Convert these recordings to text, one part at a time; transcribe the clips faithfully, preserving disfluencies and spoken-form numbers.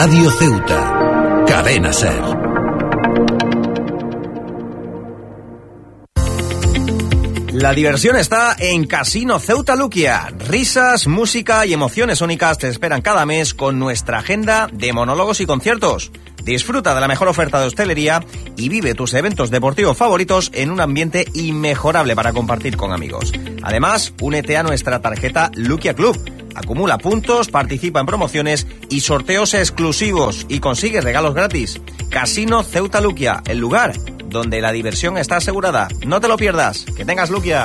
Radio Ceuta, Cadena Ser. La diversión está en Casino Ceuta Luquia. Risas, música y emociones únicas te esperan cada mes con nuestra agenda de monólogos y conciertos. Disfruta de la mejor oferta de hostelería y vive tus eventos deportivos favoritos en un ambiente inmejorable para compartir con amigos. Además, únete a nuestra tarjeta Luquia Club. Acumula puntos, participa en promociones y sorteos exclusivos y consigue regalos gratis. Casino Ceuta Luquia, el lugar donde la diversión está asegurada. No te lo pierdas. Que tengas Luquia.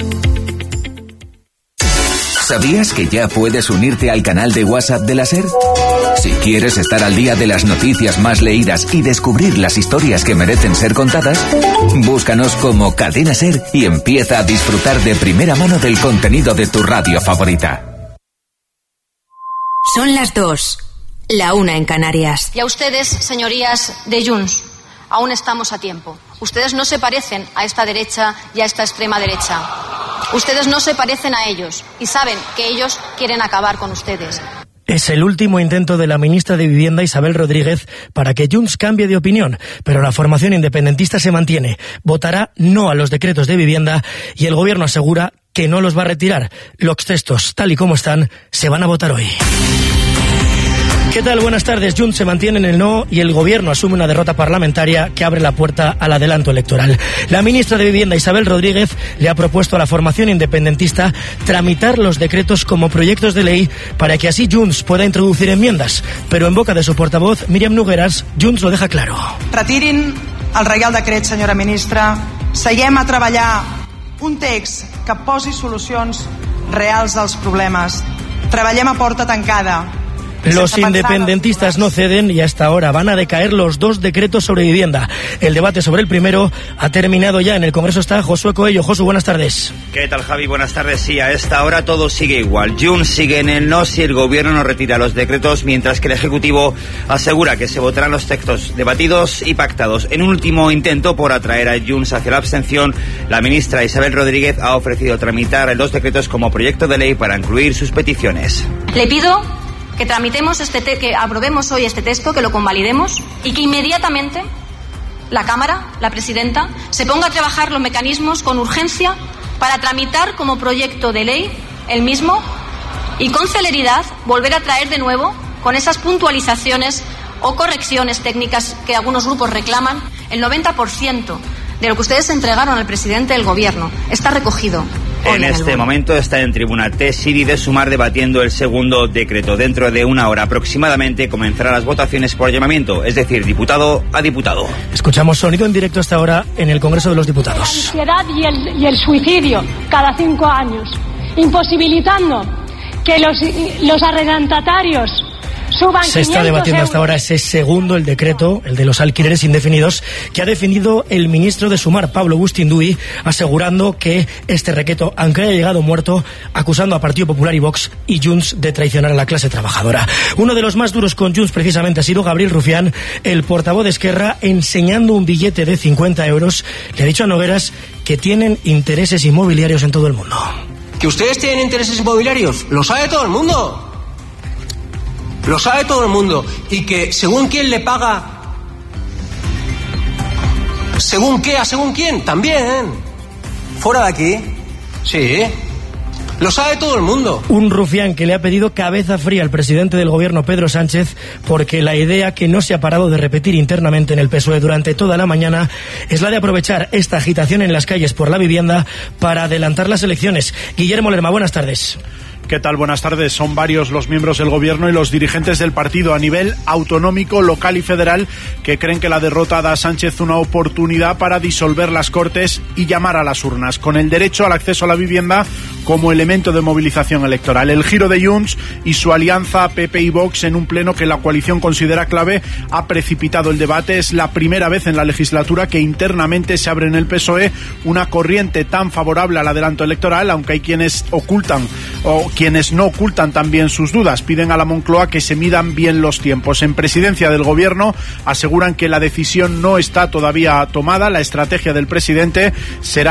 ¿Sabías que ya puedes unirte al canal de WhatsApp de la SER? Si quieres estar al día de las noticias más leídas y descubrir las historias que merecen ser contadas, búscanos como Cadena SER y empieza a disfrutar de primera mano del contenido de tu radio favorita. Son las dos, la una en Canarias. Y a ustedes, señorías de Junts, aún estamos a tiempo. Ustedes no se parecen a esta derecha y a esta extrema derecha. Ustedes no se parecen a ellos y saben que ellos quieren acabar con ustedes. Es el último intento de la ministra de Vivienda, Isabel Rodríguez, para que Junts cambie de opinión, pero la formación independentista se mantiene. Votará no a los decretos de vivienda y el gobierno asegura que no los va a retirar. Los textos, tal y como están, se van a votar hoy. ¿Qué tal? Buenas tardes. Junts se mantiene en el no y el gobierno asume una derrota parlamentaria que abre la puerta al adelanto electoral. La ministra de Vivienda, Isabel Rodríguez, le ha propuesto a la formación independentista tramitar los decretos como proyectos de ley para que así Junts pueda introducir enmiendas. Pero en boca de su portavoz, Míriam Nogueras, Junts lo deja claro. Retirin el Reial Decret, senyora ministra. Seguem a treballar un text que posi solucions reals als problemes. Treballem a porta tancada. Los independentistas no ceden y hasta ahora van a decaer los dos decretos sobre vivienda. El debate sobre el primero ha terminado ya. En el Congreso está Josué Coello. Josu, buenas tardes. ¿Qué tal, Javi? Buenas tardes. Sí, a esta hora todo sigue igual. Junts sigue en el no si el gobierno no retira los decretos, mientras que el Ejecutivo asegura que se votarán los textos debatidos y pactados. En un último intento por atraer a Junts hacia la abstención, la ministra Isabel Rodríguez ha ofrecido tramitar los decretos como proyecto de ley para incluir sus peticiones. Le pido que tramitemos este te- que aprobemos hoy este texto, que lo convalidemos y que inmediatamente la Cámara, la presidenta, se ponga a trabajar los mecanismos con urgencia para tramitar como proyecto de ley el mismo y con celeridad volver a traer de nuevo, con esas puntualizaciones o correcciones técnicas que algunos grupos reclaman, el noventa por ciento de lo que ustedes entregaron al presidente del gobierno está recogido. En este momento está en tribuna T. Siri de Sumar debatiendo el segundo decreto. Dentro de una hora aproximadamente comenzarán las votaciones por llamamiento, es decir, diputado a diputado. Escuchamos sonido en directo hasta ahora en el Congreso de los Diputados. La ansiedad y el, y el suicidio cada cinco años, imposibilitando que los, los arrendatarios suban. Se está debatiendo hasta ahora ese segundo, el decreto, el de los alquileres indefinidos, que ha defendido el ministro de Sumar, Pablo Bustinduy, asegurando que este requeto, aunque haya llegado muerto, acusando a Partido Popular y Vox y Junts de traicionar a la clase trabajadora. Uno de los más duros con Junts precisamente ha sido Gabriel Rufián, el portavoz de Esquerra, enseñando un billete de cincuenta euros. Le ha dicho a Nogueras que tienen intereses inmobiliarios en todo el mundo. ¿Que ustedes tienen intereses inmobiliarios? Lo sabe todo el mundo. Lo sabe todo el mundo. Y que según quién le paga, según qué, a según quién, también. Fuera de aquí. Sí. Lo sabe todo el mundo. Un Rufián que le ha pedido cabeza fría al presidente del gobierno, Pedro Sánchez, porque la idea que no se ha parado de repetir internamente en el P S O E durante toda la mañana es la de aprovechar esta agitación en las calles por la vivienda para adelantar las elecciones. Guillermo Lerma, buenas tardes. ¿Qué tal? Buenas tardes. Son varios los miembros del gobierno y los dirigentes del partido a nivel autonómico, local y federal que creen que la derrota da a Sánchez una oportunidad para disolver las Cortes y llamar a las urnas, con el derecho al acceso a la vivienda como elemento de movilización electoral. El giro de Junts y su alianza P P y Vox en un pleno que la coalición considera clave ha precipitado el debate. Es la primera vez en la legislatura que internamente se abre en el P S O E una corriente tan favorable al adelanto electoral, aunque hay quienes ocultan o quienes no ocultan también sus dudas. Piden a la Moncloa que se midan bien los tiempos. En presidencia del gobierno aseguran que la decisión no está todavía tomada. La estrategia del presidente será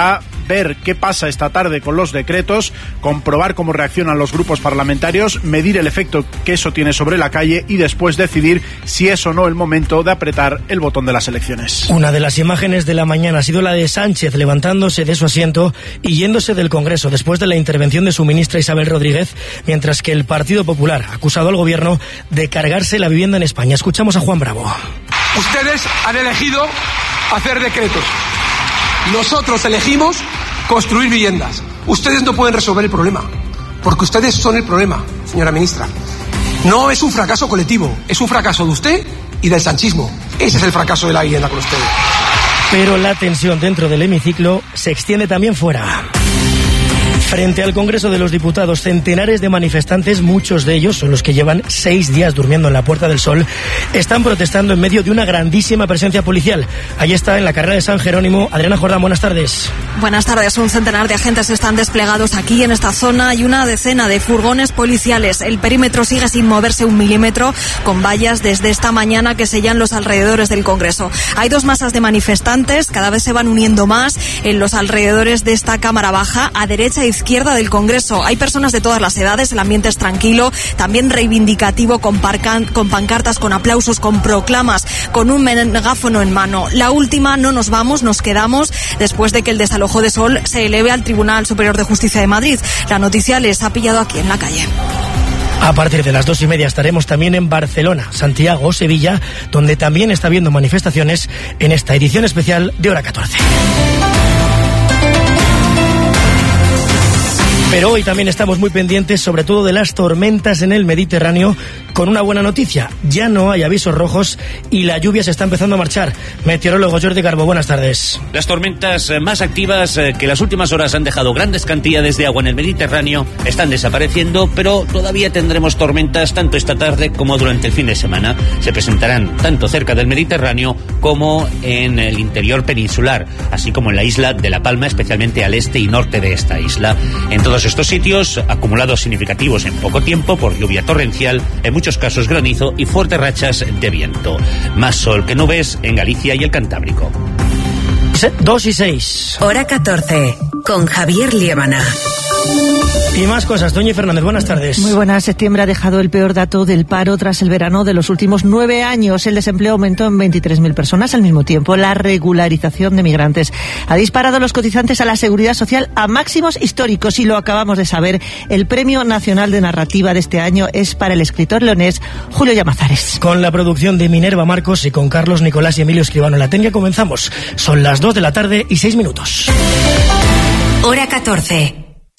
ver qué pasa esta tarde con los decretos, comprobar cómo reaccionan los grupos parlamentarios, medir el efecto que eso tiene sobre la calle y después decidir si es o no el momento de apretar el botón de las elecciones. Una de las imágenes de la mañana ha sido la de Sánchez levantándose de su asiento y yéndose del Congreso después de la intervención de su ministra Isabel Rodríguez, mientras que el Partido Popular ha acusado al gobierno de cargarse la vivienda en España. Escuchamos a Juan Bravo. Ustedes han elegido hacer decretos. Nosotros elegimos construir viviendas. Ustedes no pueden resolver el problema, porque ustedes son el problema, señora ministra. No es un fracaso colectivo, es un fracaso de usted y del sanchismo. Ese es el fracaso de la vivienda con ustedes. Pero la tensión dentro del hemiciclo se extiende también fuera. Frente al Congreso de los Diputados, centenares de manifestantes, muchos de ellos son los que llevan seis días durmiendo en la Puerta del Sol, están protestando en medio de una grandísima presencia policial. Ahí está, en la carrera de San Jerónimo. Adriana Jordán, buenas tardes. Buenas tardes. Un centenar de agentes están desplegados aquí en esta zona y una decena de furgones policiales. El perímetro sigue sin moverse un milímetro, con vallas desde esta mañana que sellan los alrededores del Congreso. Hay dos masas de manifestantes, cada vez se van uniendo más en los alrededores de esta Cámara Baja, a derecha e izquierda del Congreso. Hay personas de todas las edades, el ambiente es tranquilo, también reivindicativo, con, parcan, con pancartas, con aplausos, con proclamas, con un megáfono en mano. La última, no nos vamos, nos quedamos, después de que el desalojo de Sol se eleve al Tribunal Superior de Justicia de Madrid. La noticia les ha pillado aquí en la calle. A partir de las dos y media estaremos también en Barcelona, Santiago o Sevilla, donde también está habiendo manifestaciones en esta edición especial de Hora catorce. Pero hoy también estamos muy pendientes, sobre todo de las tormentas en el Mediterráneo, con una buena noticia. Ya no hay avisos rojos y la lluvia se está empezando a marchar. Meteorólogo Jordi Garbo, buenas tardes. Las tormentas más activas, que las últimas horas han dejado grandes cantidades de agua en el Mediterráneo, están desapareciendo, pero todavía tendremos tormentas tanto esta tarde como durante el fin de semana. Se presentarán tanto cerca del Mediterráneo como en el interior peninsular, así como en la isla de La Palma, especialmente al este y norte de esta isla. En todos estos sitios, acumulados significativos en poco tiempo por lluvia torrencial, en muchos casos granizo y fuertes rachas de viento. Más sol que nubes en Galicia y el Cantábrico. Dos y seis. Hora catorce, con Javier Liébana. Y más cosas. Doña Fernández, buenas tardes. Muy buenas. Septiembre ha dejado el peor dato del paro tras el verano de los últimos nueve años. El desempleo aumentó en veintitrés mil personas. Al mismo tiempo, la regularización de migrantes ha disparado a los cotizantes a la Seguridad Social a máximos históricos. Y lo acabamos de saber. El Premio Nacional de Narrativa de este año es para el escritor leonés Julio Llamazares. Con la producción de Minerva Marcos y con Carlos Nicolás y Emilio Escribano en la técnica comenzamos. Son las dos de la tarde y seis minutos. Hora catorce.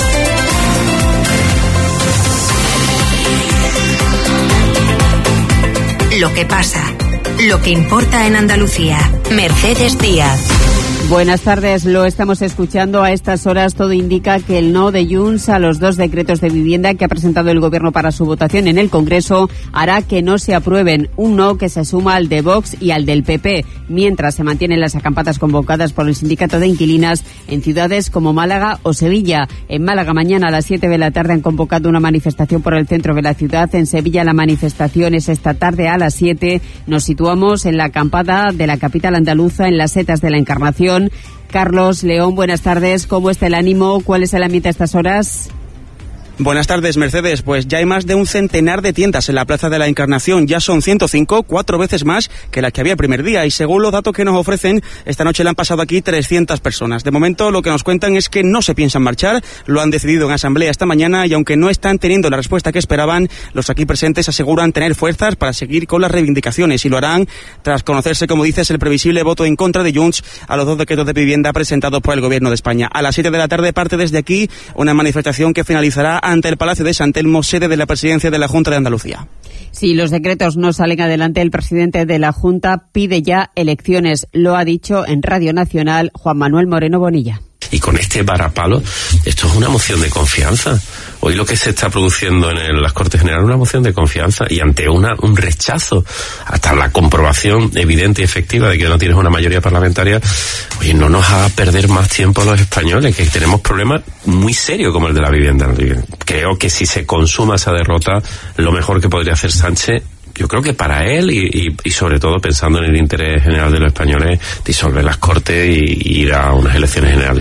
Lo que pasa, lo que importa en Andalucía. Mercedes Díaz. Buenas tardes, lo estamos escuchando a estas horas. Todo indica que el no de Junts a los dos decretos de vivienda que ha presentado el Gobierno para su votación en el Congreso hará que no se aprueben. Un no que se suma al de Vox y al del P P, mientras se mantienen las acampadas convocadas por el Sindicato de Inquilinas en ciudades como Málaga o Sevilla. En Málaga mañana a las siete de la tarde han convocado una manifestación por el centro de la ciudad. En Sevilla la manifestación es esta tarde a las siete. Nos situamos en la acampada de la capital andaluza, en las Setas de la Encarnación. Carlos León, buenas tardes. ¿Cómo está el ánimo? ¿Cuál es el ambiente a estas horas? Buenas tardes, Mercedes. Pues ya hay más de un centenar de tiendas en la Plaza de la Encarnación. Ya son ciento cinco, cuatro veces más que las que había el primer día. Y según los datos que nos ofrecen, esta noche le han pasado aquí trescientas personas. De momento, lo que nos cuentan es que no se piensan marchar. Lo han decidido en asamblea esta mañana y aunque no están teniendo la respuesta que esperaban, los aquí presentes aseguran tener fuerzas para seguir con las reivindicaciones y lo harán tras conocerse, como dices, el previsible voto en contra de Junts a los dos decretos de vivienda presentados por el Gobierno de España. A las siete de la tarde parte desde aquí una manifestación que finalizará ante el Palacio de San Telmo, sede de la presidencia de la Junta de Andalucía. Si los decretos no salen adelante, el presidente de la Junta pide ya elecciones. Lo ha dicho en Radio Nacional Juan Manuel Moreno Bonilla. Y con este varapalo, esto es una moción de confianza. Hoy lo que se está produciendo en el, las Cortes Generales es una moción de confianza y ante una un rechazo, hasta la comprobación evidente y efectiva de que no tienes una mayoría parlamentaria, oye, no nos haga perder más tiempo a los españoles, que tenemos problemas muy serios como el de la vivienda. Creo que si se consuma esa derrota, lo mejor que podría hacer Sánchez, yo creo que para él y, y, y sobre todo pensando en el interés general de los españoles, disolver las Cortes y, y ir a unas elecciones generales.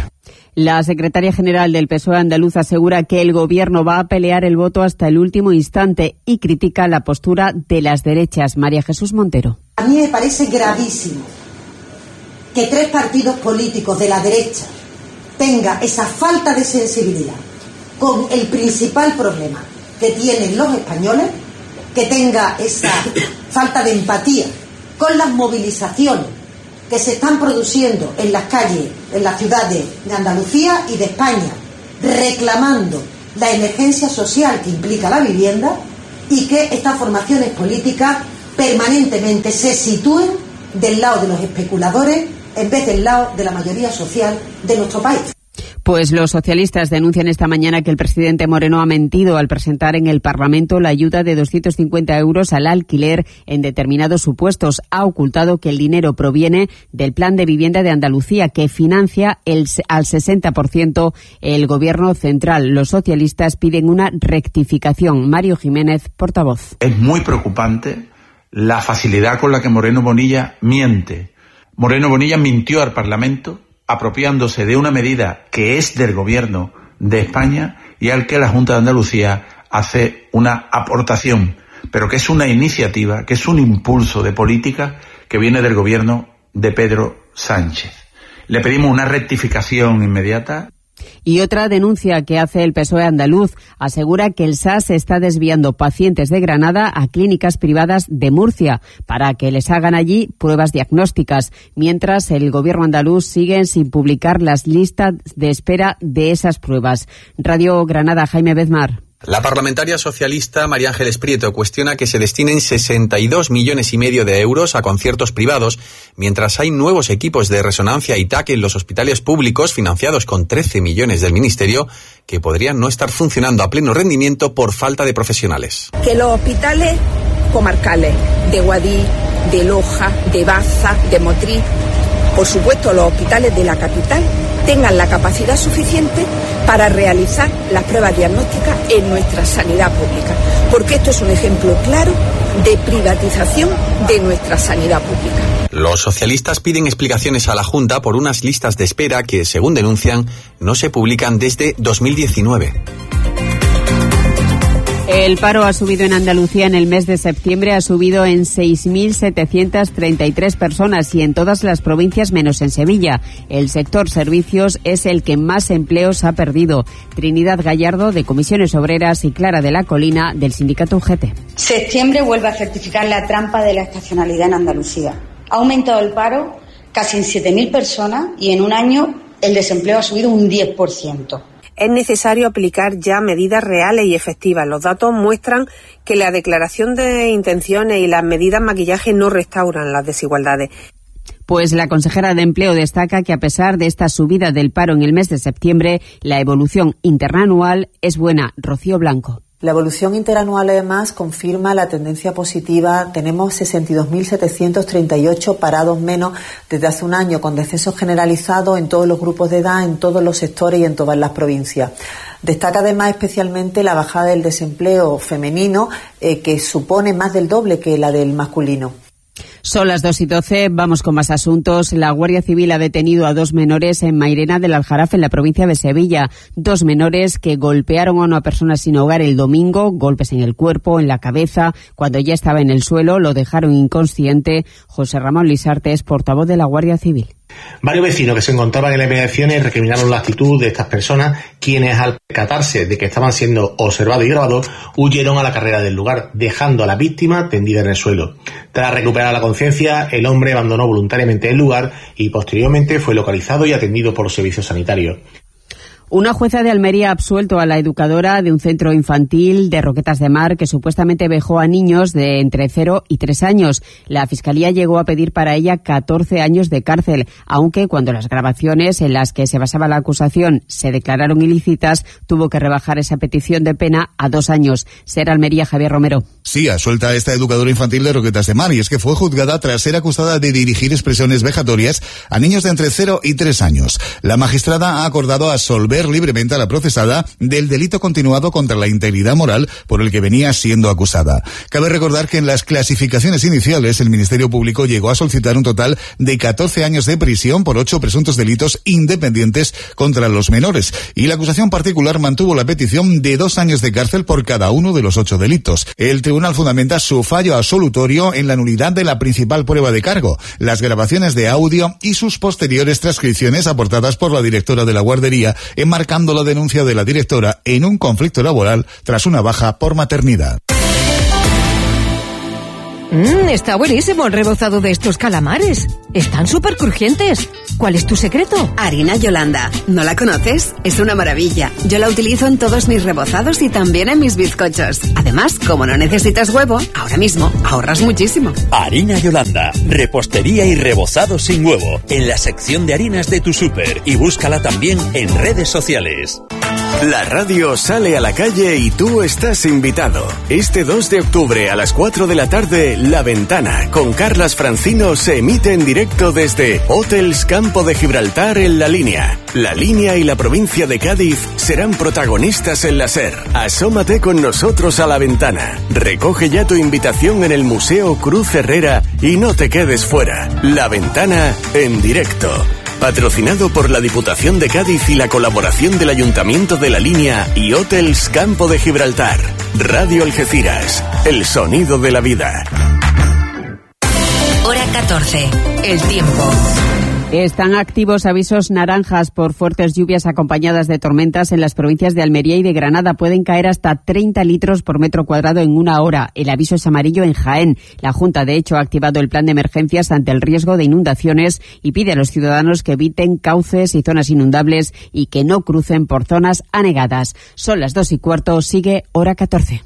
La secretaria general del P S O E andaluz asegura que el gobierno va a pelear el voto hasta el último instante y critica la postura de las derechas. María Jesús Montero. A mí me parece gravísimo que tres partidos políticos de la derecha tengan esa falta de sensibilidad con el principal problema que tienen los españoles, que tenga esa falta de empatía con las movilizaciones que se están produciendo en las calles, en las ciudades de Andalucía y de España, reclamando la emergencia social que implica la vivienda, y que estas formaciones políticas permanentemente se sitúen del lado de los especuladores en vez del lado de la mayoría social de nuestro país. Pues los socialistas denuncian esta mañana que el presidente Moreno ha mentido al presentar en el Parlamento la ayuda de doscientos cincuenta euros al alquiler en determinados supuestos. Ha ocultado que el dinero proviene del Plan de Vivienda de Andalucía, que financia el, al sesenta por ciento el Gobierno central. Los socialistas piden una rectificación. Mario Jiménez, portavoz. Es muy preocupante la facilidad con la que Moreno Bonilla miente. Moreno Bonilla mintió al Parlamento apropiándose de una medida que es del Gobierno de España y al que la Junta de Andalucía hace una aportación, pero que es una iniciativa, que es un impulso de política que viene del Gobierno de Pedro Sánchez. Le pedimos una rectificación inmediata. Y otra denuncia que hace el P S O E andaluz asegura que el S A S está desviando pacientes de Granada a clínicas privadas de Murcia para que les hagan allí pruebas diagnósticas, mientras el gobierno andaluz sigue sin publicar las listas de espera de esas pruebas. Radio Granada, Jaime Bezmar. La parlamentaria socialista María Ángeles Prieto cuestiona que se destinen sesenta y dos millones y medio de euros a conciertos privados, mientras hay nuevos equipos de resonancia y T A C en los hospitales públicos financiados con trece millones del Ministerio que podrían no estar funcionando a pleno rendimiento por falta de profesionales. Que los hospitales comarcales de Guadix, de Loja, de Baza, de Motril, por supuesto los hospitales de la capital, tengan la capacidad suficiente para realizar las pruebas diagnósticas en nuestra sanidad pública, porque esto es un ejemplo claro de privatización de nuestra sanidad pública. Los socialistas piden explicaciones a la Junta por unas listas de espera que, según denuncian, no se publican desde dos mil diecinueve. El paro ha subido en Andalucía en el mes de septiembre, ha subido en seis mil setecientas treinta y tres personas y en todas las provincias menos en Sevilla. El sector servicios es el que más empleos ha perdido. Trinidad Gallardo, de Comisiones Obreras, y Clara de la Colina, del sindicato U G T. Septiembre vuelve a certificar la trampa de la estacionalidad en Andalucía. Ha aumentado el paro casi en siete mil personas y en un año el desempleo ha subido un diez por ciento. Es necesario aplicar ya medidas reales y efectivas. Los datos muestran que la declaración de intenciones y las medidas maquillaje no restauran las desigualdades. Pues la consejera de Empleo destaca que a pesar de esta subida del paro en el mes de septiembre, la evolución interanual es buena. Rocío Blanco. La evolución interanual, además, confirma la tendencia positiva. Tenemos sesenta y dos mil setecientos treinta y ocho parados menos desde hace un año, con descensos generalizados en todos los grupos de edad, en todos los sectores y en todas las provincias. Destaca además especialmente la bajada del desempleo femenino, eh, que supone más del doble que la del masculino. Son las dos y doce, vamos con más asuntos. La Guardia Civil ha detenido a dos menores en Mairena del Aljarafe, en la provincia de Sevilla. Dos menores que golpearon a una persona sin hogar el domingo, golpes en el cuerpo, en la cabeza. Cuando ya estaba en el suelo, lo dejaron inconsciente. José Ramón Lisarte es portavoz de la Guardia Civil. Varios vecinos que se encontraban en las inmediaciones recriminaron la actitud de estas personas, quienes al percatarse de que estaban siendo observados y grabados, huyeron a la carrera del lugar, dejando a la víctima tendida en el suelo. Tras recuperar la conciencia, el hombre abandonó voluntariamente el lugar y posteriormente fue localizado y atendido por los servicios sanitarios. Una jueza de Almería ha absuelto a la educadora de un centro infantil de Roquetas de Mar que supuestamente vejó a niños de entre cero y tres años. La Fiscalía llegó a pedir para ella catorce años de cárcel, aunque cuando las grabaciones en las que se basaba la acusación se declararon ilícitas, tuvo que rebajar esa petición de pena a dos años. Ser Almería, Javier Romero. Sí, absuelta a esta educadora infantil de Roquetas de Mar, y es que fue juzgada tras ser acusada de dirigir expresiones vejatorias a niños de entre cero y tres años. La magistrada ha acordado absolver absolver libremente a la procesada del delito continuado contra la integridad moral por el que venía siendo acusada. Cabe recordar que en las clasificaciones iniciales el Ministerio Público llegó a solicitar un total de catorce años de prisión por ocho presuntos delitos independientes contra los menores, y la acusación particular mantuvo la petición de dos años de cárcel por cada uno de los ocho delitos. El tribunal fundamenta su fallo absolutorio en la nulidad de la principal prueba de cargo, las grabaciones de audio y sus posteriores transcripciones aportadas por la directora de la guardería, enmarcando la denuncia de la directora en un conflicto laboral tras una baja por maternidad. Mmm, está buenísimo el rebozado de estos calamares. Están súper crujientes. ¿Cuál es tu secreto? Harina Yolanda. ¿No la conoces? Es una maravilla. Yo la utilizo en todos mis rebozados y también en mis bizcochos. Además, como no necesitas huevo, ahora mismo ahorras muchísimo. Harina Yolanda. Repostería y rebozado sin huevo. En la sección de harinas de tu súper. Y búscala también en redes sociales. La radio sale a la calle y tú estás invitado. Este dos de octubre a las cuatro de la tarde, La Ventana, con Carlas Francino, se emite en directo desde Hotels Campo de Gibraltar en La Línea. La Línea y la provincia de Cádiz serán protagonistas en la SER. Asómate con nosotros a La Ventana. Recoge ya tu invitación en el Museo Cruz Herrera y no te quedes fuera. La Ventana en directo. Patrocinado por la Diputación de Cádiz y la colaboración del Ayuntamiento de La Línea y Hotels Campo de Gibraltar. Radio Algeciras, el sonido de la vida. Hora catorce, el tiempo. Están activos avisos naranjas por fuertes lluvias acompañadas de tormentas en las provincias de Almería y de Granada. Pueden caer hasta treinta litros por metro cuadrado en una hora. El aviso es amarillo en Jaén. La Junta, de hecho, ha activado el plan de emergencias ante el riesgo de inundaciones y pide a los ciudadanos que eviten cauces y zonas inundables y que no crucen por zonas anegadas. Son las dos y cuarto. Sigue Hora catorce.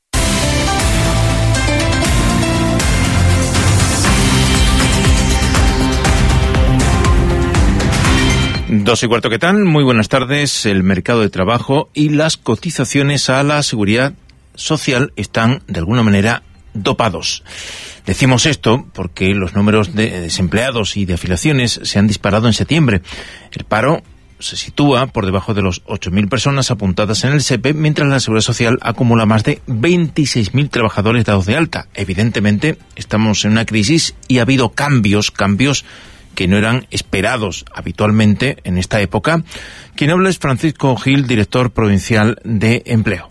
Dos y cuarto, ¿qué tal? Muy buenas tardes. El mercado de trabajo y las cotizaciones a la seguridad social están, de alguna manera, dopados. Decimos esto porque los números de desempleados y de afiliaciones se han disparado en septiembre. El paro se sitúa por debajo de los ocho mil personas apuntadas en el S E P E, mientras la Seguridad Social acumula más de veintiséis mil trabajadores dados de alta. Evidentemente, estamos en una crisis y ha habido cambios, cambios que no eran esperados habitualmente en esta época. Quien habla es Francisco Gil, director provincial de Empleo.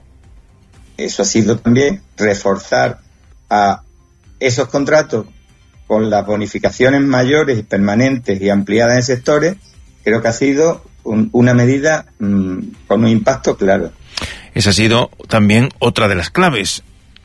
Eso ha sido también reforzar a esos contratos con las bonificaciones mayores, permanentes y ampliadas en sectores. Creo que ha sido un, una medida mmm, con un impacto claro. Esa ha sido también otra de las claves,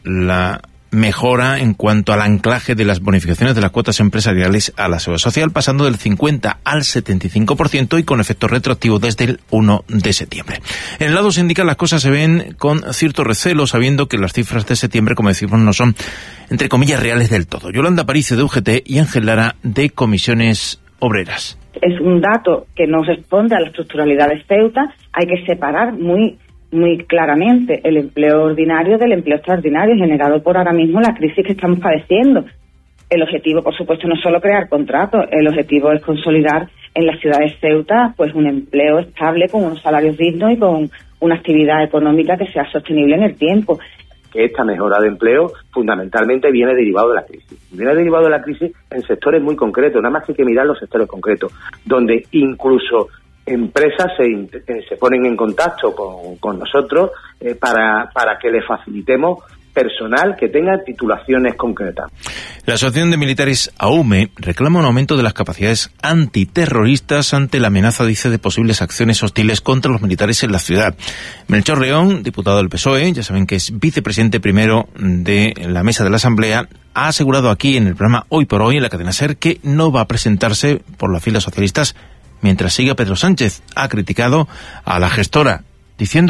la mejora en cuanto al anclaje de las bonificaciones de las cuotas empresariales a la Seguridad Social, pasando del cincuenta al setenta y cinco por ciento y con efecto retroactivo desde el uno de septiembre. En el lado sindical las cosas se ven con cierto recelo, sabiendo que las cifras de septiembre, como decimos, no son, entre comillas, reales del todo. Yolanda Aparicio, de U G T, y Ángel Lara, de Comisiones Obreras. Es un dato que no responde a la estructuralidad de Ceuta. Hay que separar muy muy claramente el empleo ordinario del empleo extraordinario generado por ahora mismo la crisis que estamos padeciendo. El objetivo, por supuesto, no es solo crear contratos, el objetivo es consolidar en la ciudad de Ceuta pues un empleo estable con unos salarios dignos y con una actividad económica que sea sostenible en el tiempo. Que esta mejora de empleo fundamentalmente viene derivado de la crisis. Viene derivado de la crisis en sectores muy concretos, nada más que hay que mirar los sectores concretos, donde incluso empresas se, se ponen en contacto con, con nosotros eh, para, para que les facilitemos personal que tenga titulaciones concretas. La Asociación de Militares AUME reclama un aumento de las capacidades antiterroristas ante la amenaza, dice, de posibles acciones hostiles contra los militares en la ciudad. Melchor León, diputado del P S O E, ya saben que es vicepresidente primero de la mesa de la Asamblea, ha asegurado aquí en el programa Hoy por Hoy en la cadena SER que no va a presentarse por las filas socialistas mientras siga Pedro Sánchez. Ha criticado a la gestora diciendo esto.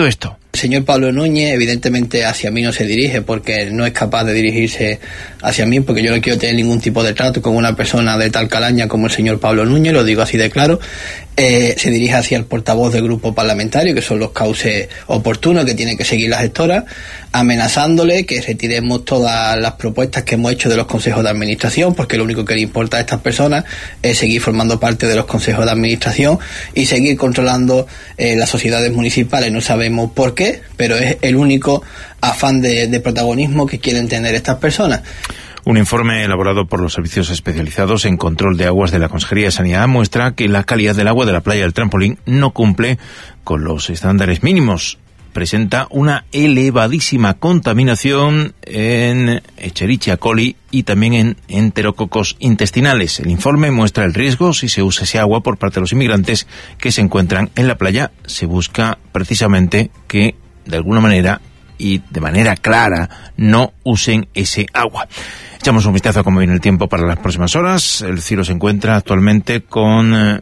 El señor Pablo Núñez evidentemente hacia mí no se dirige porque no es capaz de dirigirse hacia mí, porque yo no quiero tener ningún tipo de trato con una persona de tal calaña como el señor Pablo Núñez, lo digo así de claro. Eh, se dirige hacia el portavoz del grupo parlamentario, que son los cauces oportunos que tienen que seguir la gestora, amenazándole que retiremos todas las propuestas que hemos hecho de los consejos de administración, porque lo único que le importa a estas personas es seguir formando parte de los consejos de administración y seguir controlando eh, las sociedades municipales. No sabemos por qué, pero es el único afán de, de protagonismo que quieren tener estas personas. Un informe elaborado por los servicios especializados en control de aguas de la Consejería de Sanidad muestra que la calidad del agua de la playa del Trampolín no cumple con los estándares mínimos. Presenta una elevadísima contaminación en Escherichia coli y también en enterococos intestinales. El informe muestra el riesgo si se usa ese agua por parte de los inmigrantes que se encuentran en la playa. Se busca precisamente que, de alguna manera y de manera clara, no usen ese agua. Echamos un vistazo a cómo viene el tiempo para las próximas horas. El cielo se encuentra actualmente con eh,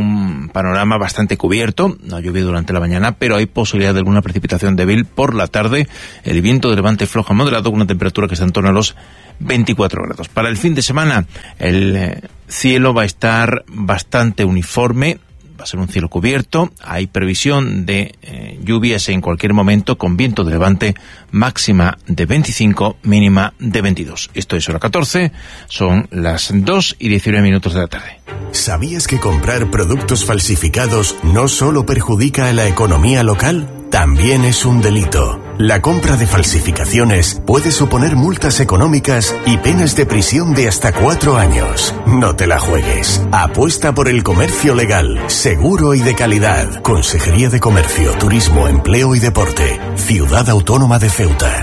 un panorama bastante cubierto. No ha llovido durante la mañana, pero hay posibilidad de alguna precipitación débil por la tarde. El viento de levante flojo a moderado, con una temperatura que está en torno a los veinticuatro grados. Para el fin de semana, el eh, cielo va a estar bastante uniforme. Va a ser un cielo cubierto, hay previsión de eh, lluvias en cualquier momento con viento de levante, máxima de veinticinco, mínima de veintidós. Esto es hora catorce, son las dos y diecinueve minutos de la tarde. ¿Sabías que comprar productos falsificados no solo perjudica a la economía local? También es un delito. La compra de falsificaciones puede suponer multas económicas y penas de prisión de hasta cuatro años. No te la juegues. Apuesta por el comercio legal, seguro y de calidad. Consejería de Comercio, Turismo, Empleo y Deporte. Ciudad Autónoma de Ceuta.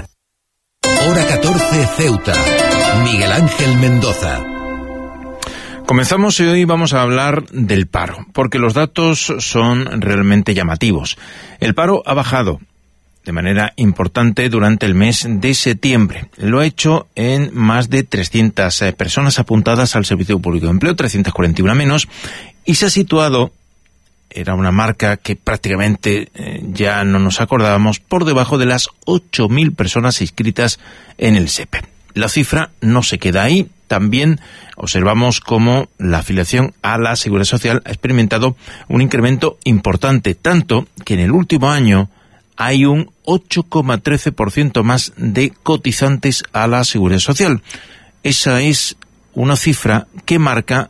Hora catorce, Ceuta. Miguel Ángel Mendoza. Comenzamos y hoy vamos a hablar del paro, porque los datos son realmente llamativos. El paro ha bajado de manera importante durante el mes de septiembre. Lo ha hecho en más de trescientas personas apuntadas al Servicio Público de Empleo, trescientas cuarenta y una menos, y se ha situado, era una marca que prácticamente eh, ya no nos acordábamos, por debajo de las ocho mil personas inscritas en el S E P E. La cifra no se queda ahí. También observamos cómo la afiliación a la Seguridad Social ha experimentado un incremento importante, tanto que en el último año hay un ocho coma trece por ciento más de cotizantes a la Seguridad Social. Esa es una cifra que marca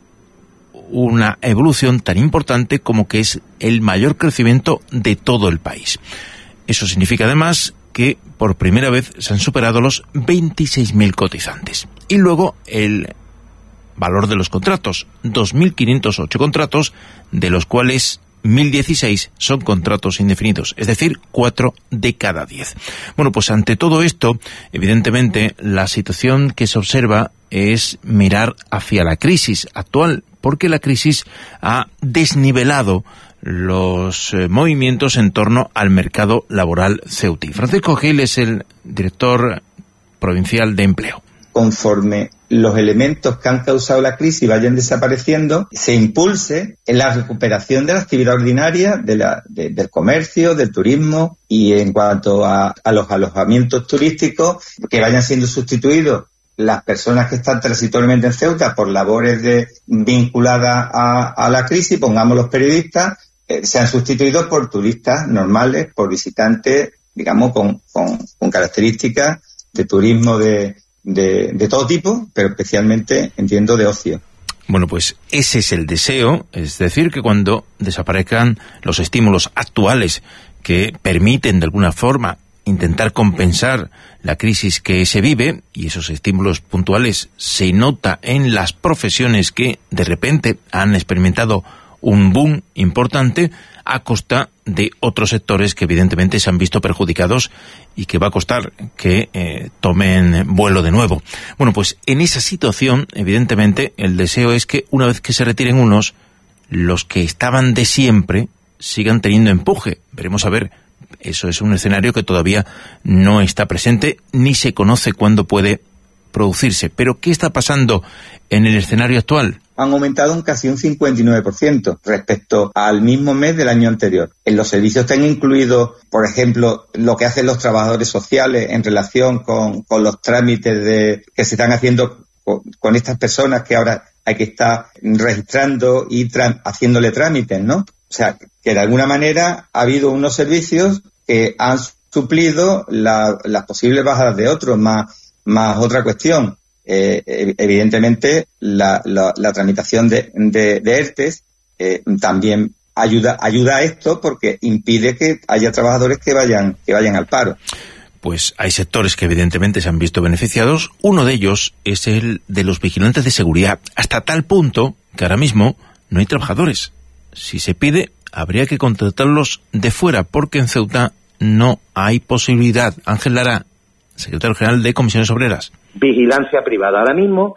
una evolución tan importante como que es el mayor crecimiento de todo el país. Eso significa además que por primera vez se han superado los veintiséis mil cotizantes. Y luego el valor de los contratos, dos mil quinientos ocho contratos, de los cuales mil dieciséis son contratos indefinidos, es decir, cuatro de cada diez. Bueno, pues ante todo esto, evidentemente, la situación que se observa es mirar hacia la crisis actual, porque la crisis ha desnivelado los eh, movimientos en torno al mercado laboral ceutí. Francisco Gil es el director provincial de Empleo. Conforme los elementos que han causado la crisis vayan desapareciendo, se impulse en la recuperación de la actividad ordinaria de la, de, del comercio, del turismo, y en cuanto a, a los alojamientos turísticos, que vayan siendo sustituidos las personas que están transitoriamente en Ceuta por labores de, vinculadas a, a la crisis, pongamos los periodistas, eh, sean sustituidos por turistas normales, por visitantes, digamos, con, con, con características de turismo de, de, de todo tipo, pero especialmente, entiendo, de ocio. Bueno, pues ese es el deseo, es decir, que cuando desaparezcan los estímulos actuales que permiten de alguna forma intentar compensar la crisis que se vive, y esos estímulos puntuales se nota en las profesiones que de repente han experimentado un boom importante a costa de otros sectores que evidentemente se han visto perjudicados y que va a costar que eh, tomen vuelo de nuevo. Bueno, pues en esa situación, evidentemente, el deseo es que una vez que se retiren unos, los que estaban de siempre sigan teniendo empuje. Veremos a ver. Eso es un escenario que todavía no está presente ni se conoce cuándo puede producirse. Pero ¿qué está pasando en el escenario actual? han aumentado un casi un cincuenta y nueve por ciento respecto al mismo mes del año anterior. En los servicios están incluidos, por ejemplo, lo que hacen los trabajadores sociales en relación con, con los trámites de, que se están haciendo con, con estas personas que ahora hay que estar registrando y tra- haciéndole trámites, ¿no? O sea, que de alguna manera ha habido unos servicios que han suplido la, las posibles bajadas de otros, más, más otra cuestión. Eh, evidentemente, la, la, la tramitación de, de, de ERTES eh, también ayuda, ayuda a esto porque impide que haya trabajadores que vayan, que vayan al paro. Pues hay sectores que evidentemente se han visto beneficiados. Uno de ellos es el de los vigilantes de seguridad, hasta tal punto que ahora mismo no hay trabajadores. Si se pide, habría que contratarlos de fuera, porque en Ceuta no hay posibilidad. Ángel Lara, secretario general de Comisiones Obreras. Vigilancia privada. Ahora mismo,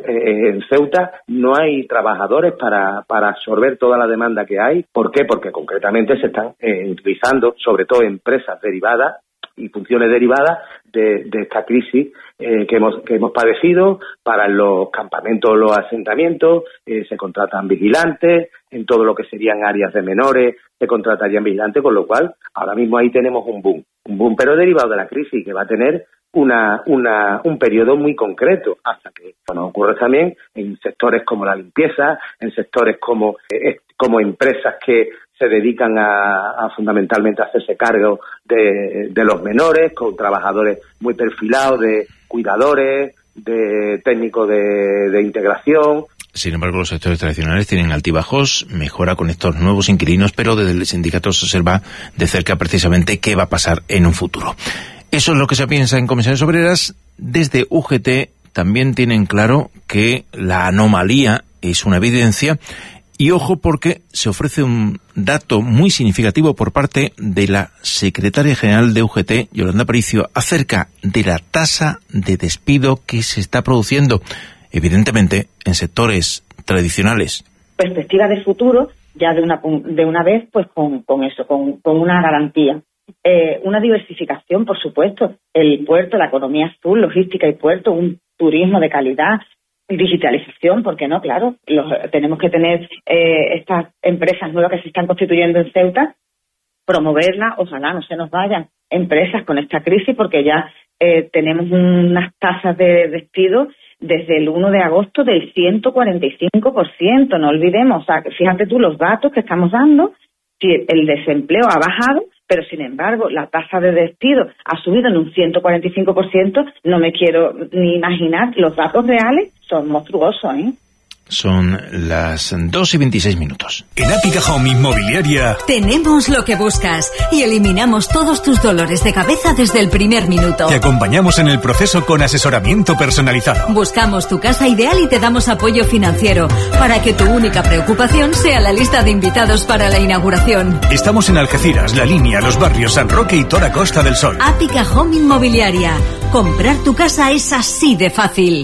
en Ceuta, no hay trabajadores para, para absorber toda la demanda que hay. ¿Por qué? Porque concretamente se están eh, utilizando, sobre todo empresas derivadas y funciones derivadas de, de esta crisis eh, que hemos que hemos padecido. Para los campamentos, los asentamientos, eh, se contratan vigilantes, en todo lo que serían áreas de menores se contratarían vigilantes, con lo cual ahora mismo ahí tenemos un boom, un boom pero derivado de la crisis que va a tener una una un periodo muy concreto, hasta que bueno, ocurre también en sectores como la limpieza, en sectores como eh, como empresas que se dedican a, a fundamentalmente a hacerse cargo de, de los menores, con trabajadores muy perfilados, de cuidadores, de técnicos de, de integración. Sin embargo, los sectores tradicionales tienen altibajos, mejora con estos nuevos inquilinos, pero desde el sindicato se observa de cerca precisamente qué va a pasar en un futuro. Eso es lo que se piensa en Comisiones Obreras. Desde U G T también tienen claro que la anomalía es una evidencia. Y ojo, porque se ofrece un dato muy significativo por parte de la secretaria general de U G T, Yolanda Aparicio, acerca de la tasa de despido que se está produciendo, evidentemente, en sectores tradicionales. Perspectiva de futuro, ya de una de una vez, pues con, con eso, con, con una garantía. Eh, una diversificación, por supuesto, el puerto, la economía azul, logística y puerto, un turismo de calidad, digitalización, ¿por qué no? Claro, los, tenemos que tener eh, estas empresas nuevas que se están constituyendo en Ceuta, promoverlas, ojalá no se nos vayan empresas con esta crisis, porque ya eh, tenemos unas tasas de despido desde el uno de agosto del ciento cuarenta y cinco por ciento, no olvidemos, o sea, fíjate tú los datos que estamos dando, si el desempleo ha bajado, pero sin embargo la tasa de despido ha subido en un ciento cuarenta y cinco por ciento, no me quiero ni imaginar, los datos reales son monstruosos, ¿eh? Son las dos y veintiséis minutos. En Ápica Home Inmobiliaria tenemos lo que buscas y eliminamos todos tus dolores de cabeza desde el primer minuto. Te acompañamos en el proceso con asesoramiento personalizado. Buscamos tu casa ideal y te damos apoyo financiero para que tu única preocupación sea la lista de invitados para la inauguración. Estamos en Algeciras, La Línea, Los Barrios, San Roque y toda Costa del Sol. Ápica Home Inmobiliaria. Comprar tu casa es así de fácil.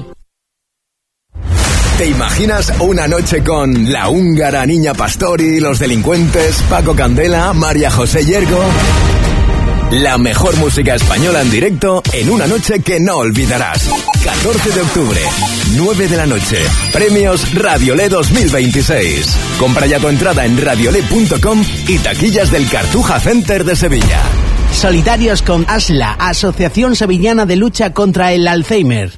¿Te imaginas una noche con la húngara Niña Pastori, los delincuentes, Paco Candela, María José Yergo? La mejor música española en directo en una noche que no olvidarás. catorce de octubre, nueve de la noche. Premios Radiolé dos mil veintiséis. Compra ya tu entrada en radiolé punto com y taquillas del Cartuja Center de Sevilla. Solidarios con ASLA, Asociación Sevillana de Lucha contra el Alzheimer.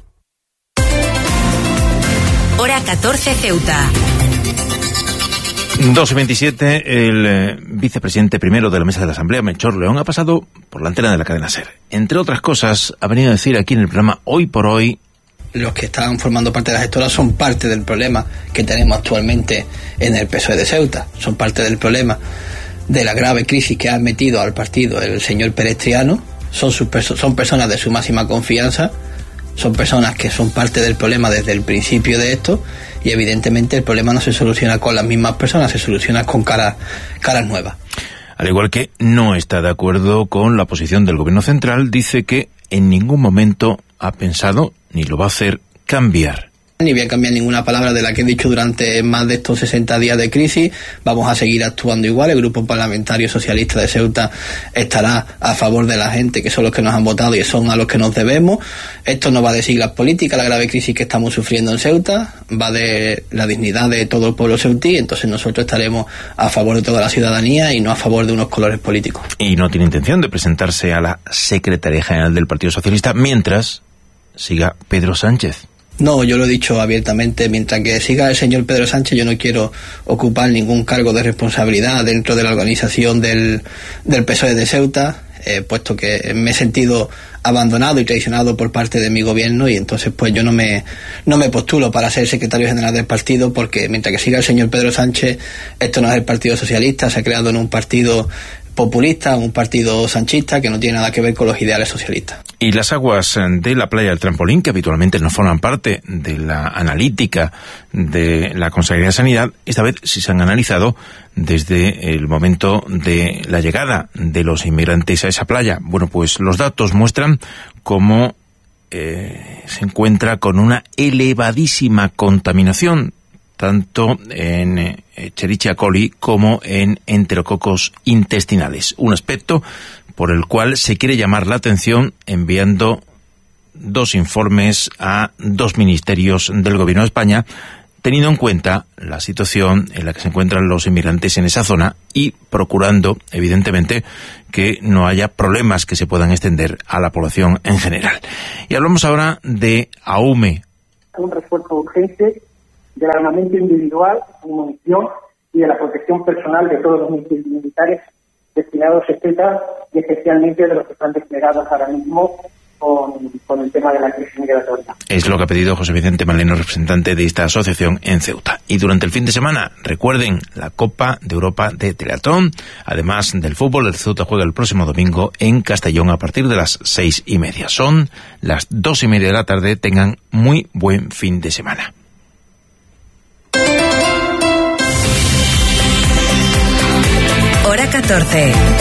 Hora catorce Ceuta. dos y veintisiete, el eh, vicepresidente primero de la mesa de la Asamblea, Melchor León, ha pasado por la antena de la cadena SER. Entre otras cosas, ha venido a decir aquí en el programa Hoy por Hoy. Los que están formando parte de la gestora son parte del problema que tenemos actualmente en el P S O E de Ceuta. Son parte del problema de la grave crisis que ha metido al partido el señor Perestriano. Son, sus perso- son personas de su máxima confianza. Son personas que son parte del problema desde el principio de esto, y evidentemente el problema no se soluciona con las mismas personas, se soluciona con caras, caras nuevas. Al igual que no está de acuerdo con la posición del Gobierno Central, dice que en ningún momento ha pensado, ni lo va a hacer, cambiar ni voy a cambiar ninguna palabra de la que he dicho durante más de estos sesenta días de crisis. Vamos a seguir actuando igual. El Grupo Parlamentario Socialista de Ceuta estará a favor de la gente, que son los que nos han votado y son a los que nos debemos. Esto no va de siglas políticas, la grave crisis que estamos sufriendo en Ceuta, va de la dignidad de todo el pueblo ceutí, entonces nosotros estaremos a favor de toda la ciudadanía y no a favor de unos colores políticos. Y no tiene intención de presentarse a la Secretaría General del Partido Socialista mientras siga Pedro Sánchez. No, yo lo he dicho abiertamente, mientras que siga el señor Pedro Sánchez yo no quiero ocupar ningún cargo de responsabilidad dentro de la organización del, del P S O E de Ceuta, eh, puesto que me he sentido abandonado y traicionado por parte de mi gobierno y entonces pues yo no me no me postulo para ser secretario general del partido, porque mientras que siga el señor Pedro Sánchez, esto no es el Partido Socialista, se ha creado en un partido populista, un partido sanchista que no tiene nada que ver con los ideales socialistas. Y las aguas de la playa del Trampolín, que habitualmente no forman parte de la analítica de la Consejería de Sanidad, esta vez sí se han analizado desde el momento de la llegada de los inmigrantes a esa playa. Bueno, pues los datos muestran cómo eh, se encuentra con una elevadísima contaminación, tanto en eh, Escherichia coli como en enterococos intestinales. Un aspecto por el cual se quiere llamar la atención enviando dos informes a dos ministerios del Gobierno de España, teniendo en cuenta la situación en la que se encuentran los inmigrantes en esa zona y procurando, evidentemente, que no haya problemas que se puedan extender a la población en general. Y hablamos ahora de AUME. Un refuerzo urgente del armamento individual, de munición y de la protección personal de todos los militares destinados a Ceuta y especialmente de los que están desplegados ahora mismo con, con el tema de la crisis migratoria. Es lo que ha pedido José Vicente Maleno, representante de esta asociación en Ceuta. Y durante el fin de semana, recuerden, la Copa de Europa de Triatlón, además del fútbol, el Ceuta juega el próximo domingo en Castellón a partir de las seis y media. Son las dos y media de la tarde. Tengan muy buen fin de semana. Hora catorce.